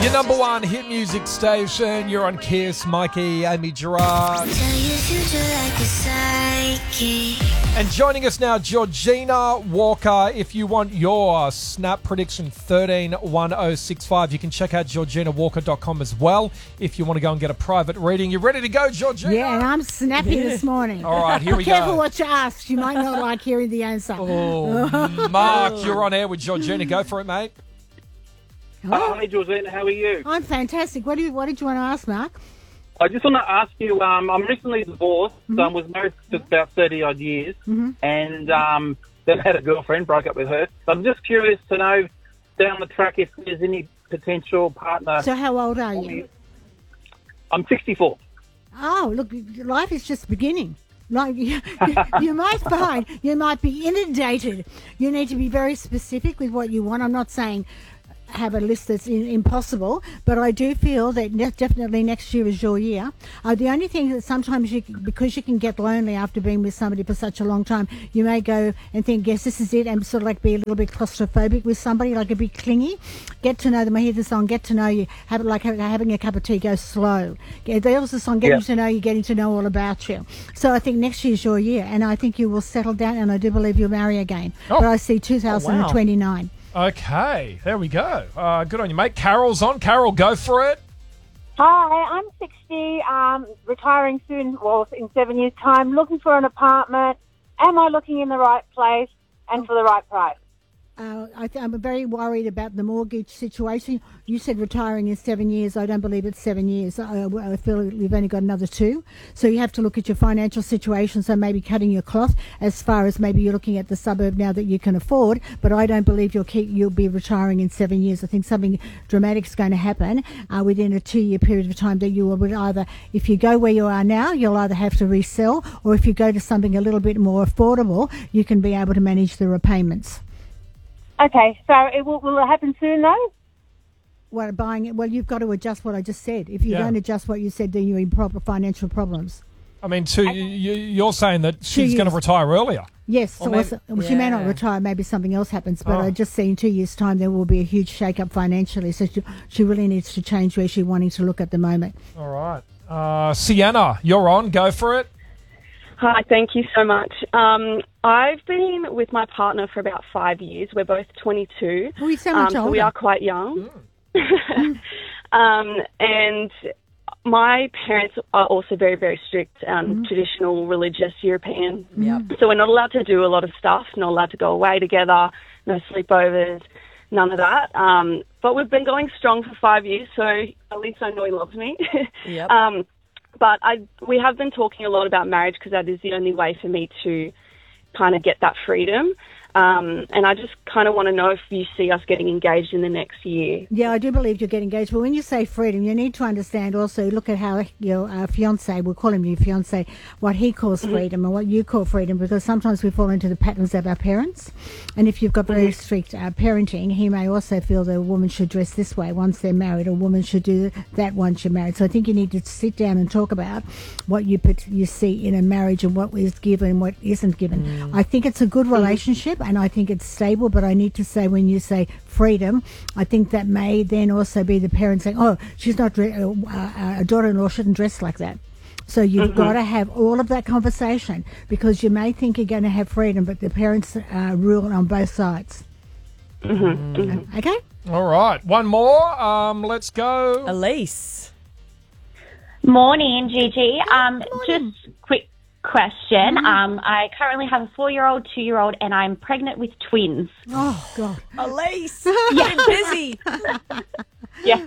Your number one hit music station. You're on Kiss, Mikey, Amy Gerard. And joining us now, Georgina Walker. If you want your snap prediction 131065, you can check out georginawalker.com as well if you want to go and get a private reading. You ready to go, Georgina? Yeah, and I'm snappy this morning. All right, here we go. Careful what you ask. You might not like hearing the answer. Oh, Mark, you're on air with Georgina. Go for it, mate. Hi, Georgina. How are you? I'm fantastic. What did you want to ask, Mark? I just want to ask you, I'm recently divorced. Mm-hmm. I was married for about 30-odd years, and then had a girlfriend, broke up with her. So I'm just curious to know down the track if there's any potential partner. So how old are you? I'm 64. Oh, look, life is just beginning. Like you might find you might be inundated. You need to be very specific with what you want. I'm not saying have a list that's impossible, but I do feel that definitely next year is your year. The only thing that sometimes because you can get lonely after being with somebody for such a long time, you may go and think, yes, this is it, and sort of like be a little bit claustrophobic with somebody, like a bit clingy. Get to know them. I hear the song, Get to Know You. Have it like having a cup of tea, go slow. There's the song, Getting to Know You, getting to know all about you. So I think next year's your year, and I think you will settle down, and I do believe you'll marry again. But I see 2029. Wow. Okay, there we go. Good on you, mate. Carol's on. Carol, go for it. Hi, I'm 60, retiring soon, well, in 7 years' time, looking for an apartment. Am I looking in the right place and for the right price? I'm very worried about the mortgage situation. You said retiring in 7 years. I don't believe it's 7 years. I feel you've only got another 2. So you have to look at your financial situation, so maybe cutting your cloth as far as maybe you're looking at the suburb now that you can afford. But I don't believe you'll be retiring in 7 years. I think something dramatic is going to happen within a 2-year period of time that you will either, if you go where you are now, you'll either have to resell, or if you go to something a little bit more affordable, you can be able to manage the repayments. Okay, so will it happen soon, though? What, buying it? Well, you've got to adjust what I just said. If you don't adjust what you said, then you're in proper financial problems. I mean, you're saying that she's going to retire earlier. Yes, she may not retire. Maybe something else happens. But I just see in 2 years' time there will be a huge shake-up financially. So she really needs to change where she's wanting to look at the moment. All right. Sienna, you're on. Go for it. Hi, thank you so much. I've been with my partner for about 5 years. We're both 22. Oh, you're so much older. So we are quite young. And my parents are also very, very strict, traditional, religious, European. So we're not allowed to do a lot of stuff, not allowed to go away together, no sleepovers, none of that. But we've been going strong for 5 years, so at least I know he loves me. But we have been talking a lot about marriage because that is the only way for me to kind of get that freedom. And I just kind of want to know if you see us getting engaged in the next year. Yeah, I do believe you'll get engaged. But when you say freedom, you need to understand also, look at how your fiancé, we'll call him your fiancé, what he calls freedom and what you call freedom, because sometimes we fall into the patterns of our parents. And if you've got very strict parenting, he may also feel that a woman should dress this way once they're married, or a woman should do that once you're married. So I think you need to sit down and talk about what you see in a marriage and what is given and what isn't given. I think it's a good relationship, and I think it's stable, but I need to say, when you say freedom, I think that may then also be the parent saying, oh, she's not, a daughter-in-law shouldn't dress like that. So you've got to have all of that conversation, because you may think you're going to have freedom, but the parents rule on both sides. Okay? All right. One more. Let's go. Elise. Morning, Gigi. Just quick question. I currently have a 4-year-old, 2-year-old, and I'm pregnant with twins. Oh, God. Elise, you're busy. Yes.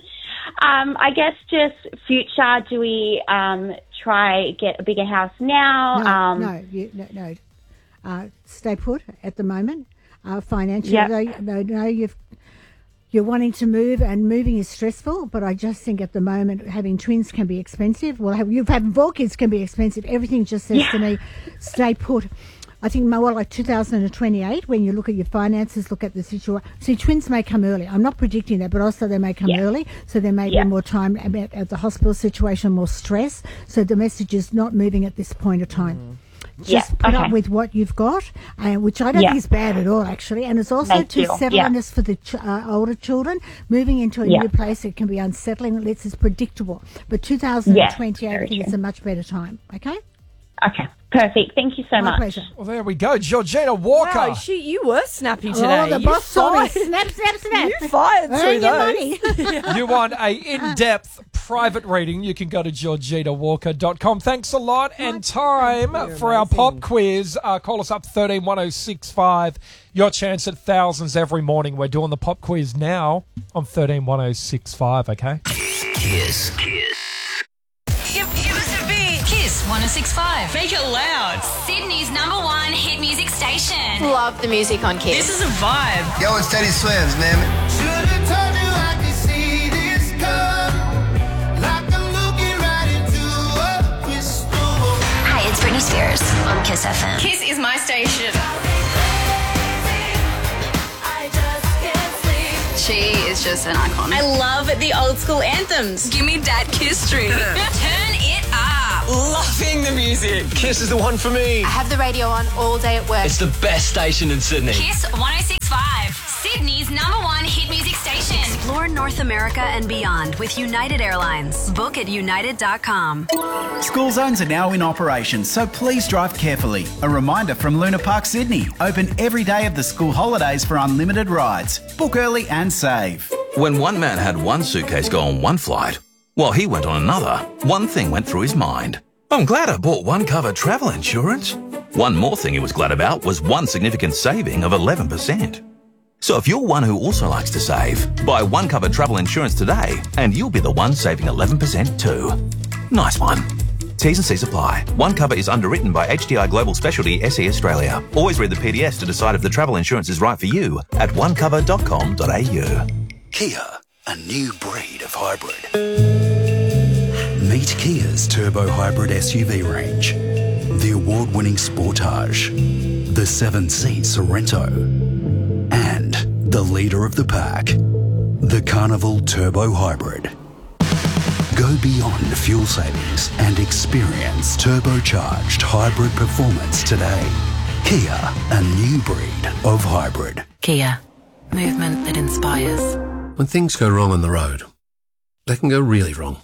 I guess just future, do we try get a bigger house now? No. Stay put at the moment. Financially, you're wanting to move, and moving is stressful, but I just think at the moment having twins can be expensive. Well, having 4 kids can be expensive. Everything just says to me, stay put. I think more like 2028, when you look at your finances, look at the situation. See, twins may come early. I'm not predicting that, but also they may come early. So there may be more time at the hospital situation, more stress. So the message is not moving at this point of time. Just put up with what you've got, which I don't think is bad at all, actually. And it's also to settleness for the older children. Moving into a new place, it can be unsettling. It's predictable. But 2028, I think it's a much better time. Okay? Okay. Perfect. Thank you so much. Pleasure. Well, there we go. Georgina Walker. Wow, you were snappy today. Oh, the boss saw me. Snap, snap, snap. You fired through those. You want a in-depth private reading, you can go to georginawalker.com. Thanks a lot. And time for our pop quiz. Call us up 131065. Your chance at thousands every morning. We're doing the pop quiz now on 131065, okay? Kiss. Give us a beat. Kiss 106.5. Make it loud. Sydney's #1 hit music station. Love the music on Kiss. This is a vibe. Yo, it's Teddy Swims, man. Should've told you I could see this come. Like I'm looking right into a crystal. Hi, it's Britney Spears on Kiss FM. Kiss is my station. She is just an icon. I love the old school anthems. Give me that Kiss stream. Turn it up. Loving the music. Kiss is the one for me. I have the radio on all day at work. It's the best station in Sydney. Kiss 106.5. Sydney's #1 hit music station. Explore North America and beyond with United Airlines. Book at united.com. School zones are now in operation, so please drive carefully. A reminder from Luna Park, Sydney. Open every day of the school holidays for unlimited rides. Book early and save. When one man had one suitcase go on one flight, while he went on another, one thing went through his mind. I'm glad I bought one cover travel insurance. One more thing he was glad about was one significant saving of 11%. So if you're one who also likes to save, buy one cover travel insurance today and you'll be the one saving 11% too. Nice one. T's and C's apply. One cover is underwritten by HDI Global Specialty SE Australia. Always read the PDS to decide if the travel insurance is right for you at onecover.com.au. Kia, a new breed of hybrid. Meet Kia's turbo hybrid SUV range. The award-winning Sportage, the 7-seat Sorento, and the leader of the pack, the Carnival Turbo Hybrid. Go beyond fuel savings and experience turbocharged hybrid performance today. Kia, a new breed of hybrid. Kia, movement that inspires. When things go wrong on the road, they can go really wrong.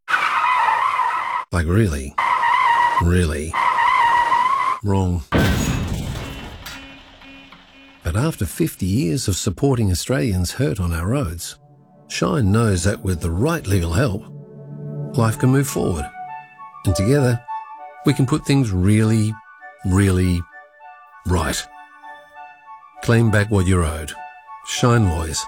Like really, really wrong. But after 50 years of supporting Australians hurt on our roads, Shine knows that with the right legal help, life can move forward. And together, we can put things really, really right. Claim back what you're owed. Shine Lawyers.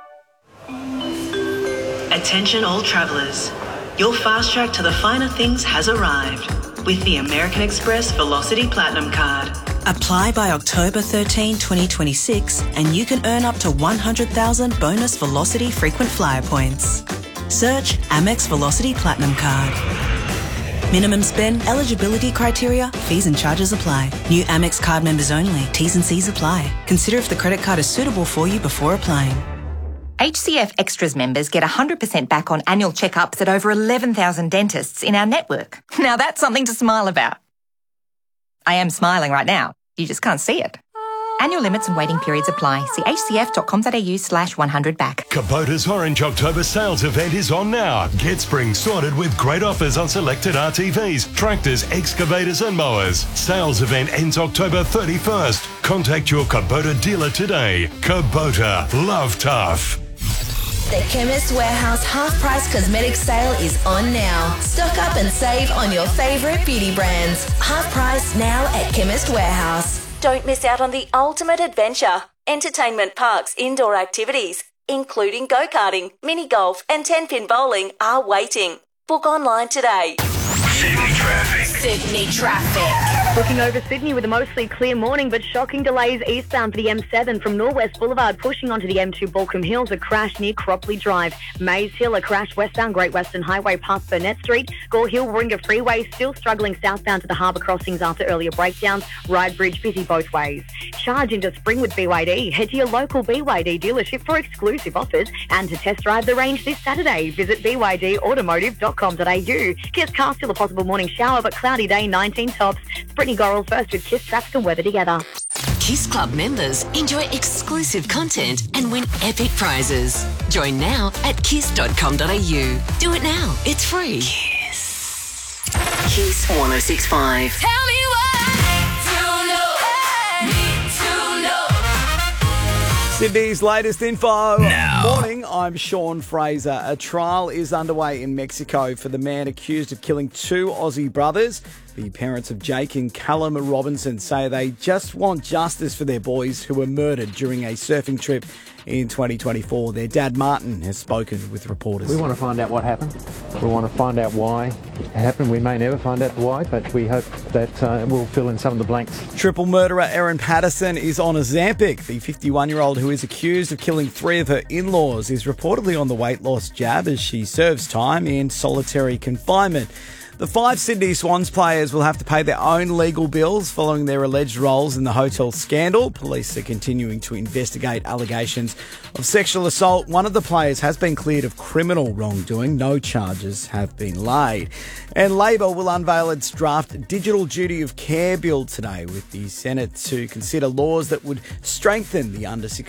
Attention all travellers. Your fast track to the finer things has arrived with the American Express Velocity Platinum Card. Apply by October 13, 2026 and you can earn up to 100,000 bonus Velocity frequent flyer points. Search Amex Velocity Platinum Card. Minimum spend, eligibility criteria, fees and charges apply. New Amex card members only. T's and C's apply. Consider if the credit card is suitable for you before applying. HCF Extras members get 100% back on annual checkups at over 11,000 dentists in our network. Now that's something to smile about. I am smiling right now. You just can't see it. Annual limits and waiting periods apply. See hcf.com.au/100back. Kubota's Orange October sales event is on now. Get spring sorted with great offers on selected RTVs, tractors, excavators and mowers. Sales event ends October 31st. Contact your Kubota dealer today. Kubota, love tough. The Chemist Warehouse half-price cosmetic sale is on now. Stock up and save on your favourite beauty brands. Half price now at Chemist Warehouse. Don't miss out on the ultimate adventure. Entertainment parks indoor activities, including go-karting, mini golf and 10-pin bowling are waiting. Book online today. Sydney traffic. Sydney traffic. Looking over Sydney with a mostly clear morning, but shocking delays eastbound for the M7 from Norwest Boulevard pushing onto the M2 Balcombe Hills, a crash near Cropley Drive. Maze Hill, a crash westbound Great Western Highway past Burnett Street. Gore Hill, Warringah Freeway still struggling southbound to the harbour crossings after earlier breakdowns. Ryde Bridge busy both ways. Charge into spring with BYD. Head to your local BYD dealership for exclusive offers and to test drive the range this Saturday. Visit bydautomotive.com.au. Kiss Car still a possible morning shower, but cloudy day, 19 tops. Spring Brittany Gorrell first with Kiss traffic and weather together. Kiss Club members enjoy exclusive content and win epic prizes. Join now at kiss.com.au. Do it now. It's free. Kiss 106.5. Tell me Sydney's latest info. Now. Morning, I'm Sean Fraser. A trial is underway in Mexico for the man accused of killing two Aussie brothers. The parents of Jake and Callum Robinson say they just want justice for their boys who were murdered during a surfing trip in 2024. Their dad, Martin, has spoken with reporters. We want to find out what happened. We want to find out why it happened. We may never find out why, but we hope that we'll fill in some of the blanks. Triple murderer Erin Patterson is on Ozempic. The 51-year-old who is accused of killing three of her in-laws is reportedly on the weight loss jab as she serves time in solitary confinement. The 5 Sydney Swans players will have to pay their own legal bills following their alleged roles in the hotel scandal. Police are continuing to investigate allegations of sexual assault. One of the players has been cleared of criminal wrongdoing. No charges have been laid. And Labor will unveil its draft Digital Duty of Care bill today with the Senate to consider laws that would strengthen the under-16